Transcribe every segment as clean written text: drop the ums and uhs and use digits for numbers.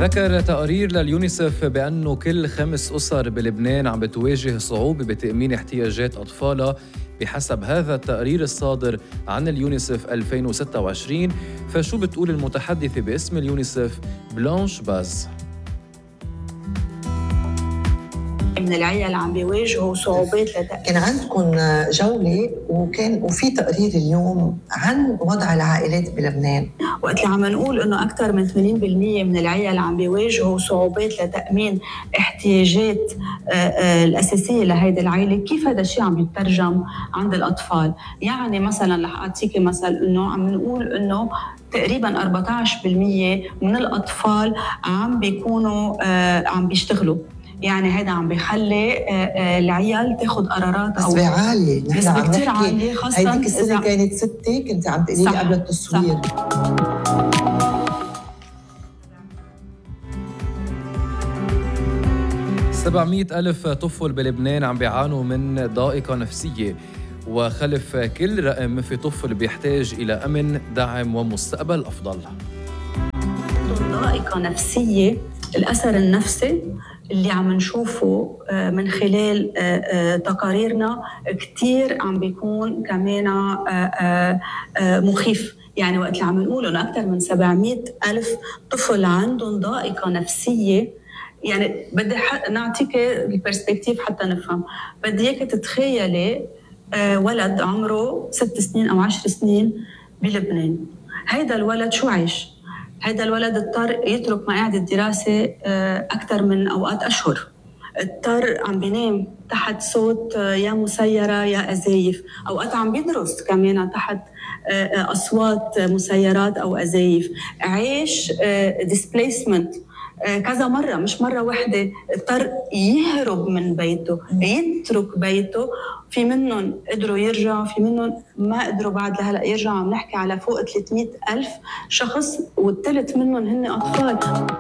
ذكر تقرير لليونيسف بأنه كل 5 أسر بلبنان عم بتواجه صعوبة بتأمين احتياجات أطفالها بحسب هذا التقرير الصادر عن اليونيسف 2026. فشو بتقول المتحدثة باسم اليونيسف بلانش باز؟ من العيال عم بيواجهوا صعوبات كان عندكم جولة وفي تقرير اليوم عن وضع العائلات بلبنان. وقت اللي عم نقول انه اكثر من 80% من العيال عم بيواجهوا صعوبات لتأمين احتياجات الأساسية لهيدي العائلة، كيف هذا الشيء عم يترجم عند الأطفال؟ يعني مثلا رح أعطيكي مثل انه عم نقول انه تقريبا 14% من الأطفال عم بيكونوا عم بيشتغلوا، يعني هذا عم بيخلي العيال تاخذ قرارات بس عالية، نحن كثير عالية، خاصة هيديك السنة كانت 6، كنت عم تقولي لي قبل التصوير. 700,000 طفل بلبنان عم بيعانوا من ضائقة نفسية، وخلف كل رقم في طفل بيحتاج إلى أمن، دعم ومستقبل أفضل. ضائقة نفسية، الأثر النفسي اللي عم نشوفه من خلال تقاريرنا كتير عم بيكون كمان مخيف. يعني وقت اللي عم نقول انه اكثر من 700,000 طفل عندهم ضائقة نفسية، يعني بدي نعطيك البرسبكتيف حتى نفهم. بدي اياك تتخيلي ولد عمره 6 سنين او 10 سنين بلبنان، هيدا الولد شو عايش؟ هذا الولد اضطر يترك مقاعد الدراسة أكثر من أوقات أشهر، اضطر عم بينام تحت صوت يا مسيرة يا أزايف، أوقات عم بيدرس كمان تحت أصوات مسيرات أو أزايف، عايش displacement كذا مرة، مش مرة واحدة، اضطر يهرب من بيته، يترك بيته. في منهم قدروا يرجعوا، في منهم ما قدروا بعد لهلأ يرجعوا. عم نحكي على فوق 300,000 شخص، والثلث منهم هن أطفال.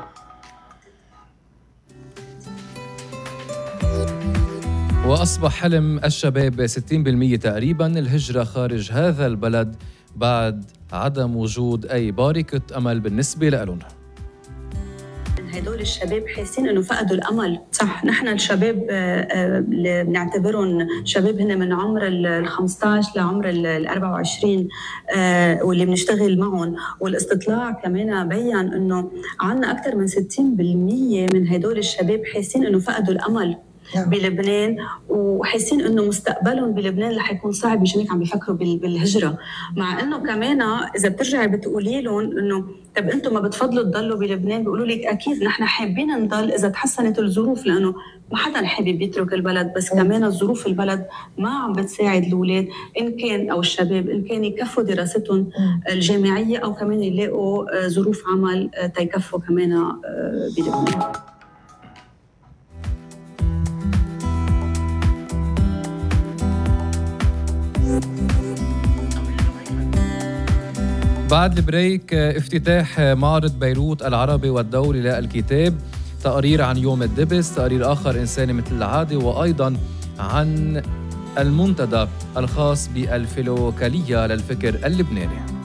وأصبح حلم الشباب 60% تقريباً الهجرة خارج هذا البلد بعد عدم وجود أي بارقة أمل بالنسبة لهم. هدول الشباب حاسين انه فقدوا الامل. صح، نحن الشباب اللي بنعتبرهم شباب هن من عمر ال 15 لعمر ال 24 واللي بنشتغل معهم، والاستطلاع كمان بين انه عندنا اكثر من 60% من هدول الشباب حاسين انه فقدوا الامل بلبنان، وحاسين انه مستقبلهم بلبنان رح يكون صعب، مشان هيك عم بيفكروا بالهجره. مع انه كمان اذا بترجعي بتقولي لهم انه طب انتم ما بتفضلوا تضلوا بلبنان، بيقولوا لك اكيد نحن حابين نضل اذا تحسنت الظروف، لانه ما حدا حابب يترك البلد، بس كمان الظروف البلد ما عم بتساعد الاولاد ان كان او الشباب ان كان يكفوا دراستهم الجامعيه، او كمان يلاقوا ظروف عمل تيكفوا كمان بلبنان. بعد البريك افتتاح معرض بيروت العربي والدولي للكتاب، تقرير عن يوم الدبس، تقرير آخر إنساني مثل العادة، وأيضاً عن المنتدى الخاص بالفلوكالية للفكر اللبناني.